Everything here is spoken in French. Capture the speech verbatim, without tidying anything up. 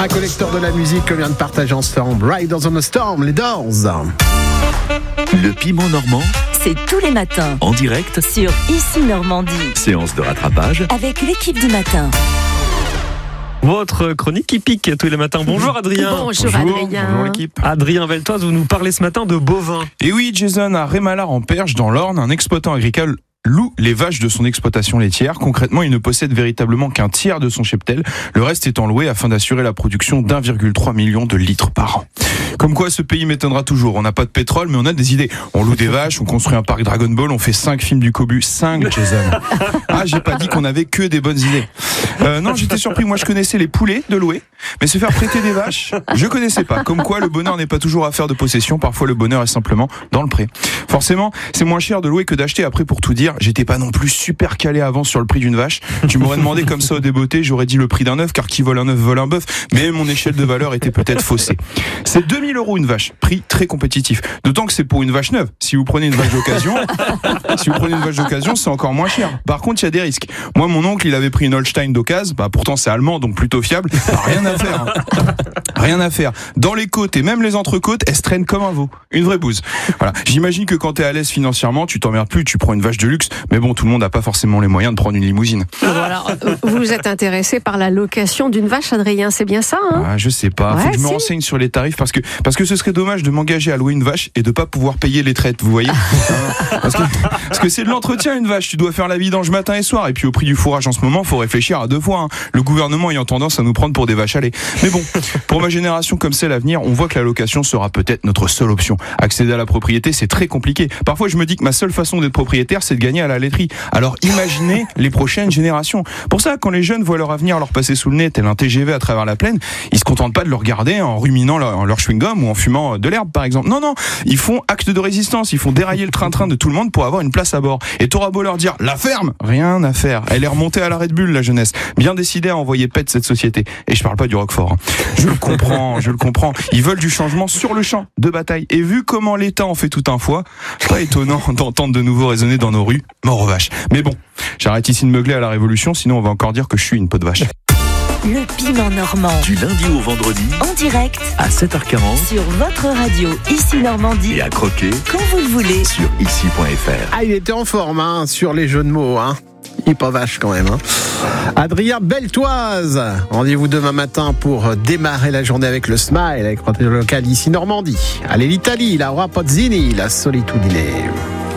Un collecteur de la musique que vient de partager ensemble. Riders on the Storm, les Doors. Le piment normand, c'est tous les matins. En direct sur Ici Normandie. Séance de rattrapage avec l'équipe du matin. Votre chronique qui pique tous les matins. Bonjour Adrien. Bonjour, Bonjour Adrien. Bonjour l'équipe. Adrien Veltoise, vous nous parlez ce matin de bovins. Et oui, Jason, à Rémalard en Perche, dans l'Orne, un exploitant agricole loue les vaches de son exploitation laitière. Concrètement, il ne possède véritablement qu'un tiers de son cheptel, le reste étant loué afin d'assurer la production d'un virgule trois million de litres par an. Comme quoi, ce pays m'étonnera toujours. On n'a pas de pétrole, mais on a des idées. On loue des vaches, on construit un parc Dragon Ball, on fait cinq films du Cobu. cinq, Jason. Ah, j'ai pas dit qu'on avait que des bonnes idées. Euh, non, j'étais surpris. Moi, je connaissais les poulets de louer, mais se faire prêter des vaches, je connaissais pas. Comme quoi, le bonheur n'est pas toujours affaire de possession. Parfois, le bonheur est simplement dans le pré. Forcément, c'est moins cher de louer que d'acheter. Après, pour tout dire, j'étais pas non plus super calé avant sur le prix d'une vache. Tu m'aurais demandé comme ça au débeauté, j'aurais dit le prix d'un œuf, car qui vole un œuf vole un bœuf. Mais mon échelle de valeur était peut-être faussée. C'est deux mille euros une vache, prix très compétitif. D'autant que c'est pour une vache neuve. Si vous prenez une vache d'occasion, si vous prenez une vache d'occasion, c'est encore moins cher. Par contre, il y a des risques. Moi, mon oncle, il avait pris une Holstein d'occasion. Bah, pourtant, c'est allemand, donc plutôt fiable. Bah, rien à faire. Hein. Rien à faire. Dans les côtes et même les entrecôtes, elles se traînent comme un veau. Une vraie bouse. Voilà. J'imagine que quand t'es à l'aise financièrement, tu t'emmerdes plus, tu prends une vache de luxe. Mais bon, tout le monde n'a pas forcément les moyens de prendre une limousine. Voilà. Vous êtes intéressé par la location d'une vache, Adrien, c'est bien ça, hein? Ah, je sais pas. Ouais, Faut que je me si. renseigne sur les tarifs parce que, parce que ce serait dommage de m'engager à louer une vache et de pas pouvoir payer les traites, vous voyez? parce, que, parce que c'est de l'entretien, une vache. Tu dois faire la vidange matin et soir. Et puis au prix du fourrage en ce moment, faut réfléchir à deux fois. Hein. Le gouvernement ayant tendance à nous prendre pour des vaches à lait. Mais bon, pour ma génération comme celle à venir, on voit que la location sera peut-être notre seule option. Accéder à la propriété, c'est très compliqué. Parfois, je me dis que ma seule façon d'être propriétaire, c'est de gagner à la laiterie. Alors imaginez les prochaines générations. Pour ça, quand les jeunes voient leur avenir leur passer sous le nez tel un T G V à travers la plaine, ils se contentent pas de le regarder en ruminant leur, leur chewing-gum ou en fumant de l'herbe, par exemple. Non, non, ils font acte de résistance, ils font dérailler le train-train de tout le monde pour avoir une place à bord. Et t'auras beau leur dire, la ferme, rien à faire. Elle est remontée à la Red Bull, la jeunesse. Bien décidée à envoyer pète cette société. Et je parle pas du Roquefort. Hein. Je le comprends, je le comprends. Ils veulent du changement sur le champ de bataille. Et vu comment l'État en fait tout un foie, pas étonnant d'entendre de nouveau résonner dans nos rues, mort aux vaches. Mais bon, j'arrête ici de meugler à la Révolution, sinon on va encore dire que je suis une peau de vache. Le piment normand. Du lundi au vendredi En direct à sept heures quarante sur votre radio Ici Normandie. et à croquer Quand vous le voulez. sur ici point f r. Ah, il était en forme hein, sur les jeux de mots. Hein. Il est pas vache quand même. Hein. Adrien Beltoise. Rendez-vous demain matin pour démarrer la journée avec le Smile, avec le local Ici Normandie. Allez, l'Italie, la Roi Pozzini, la Solitudine.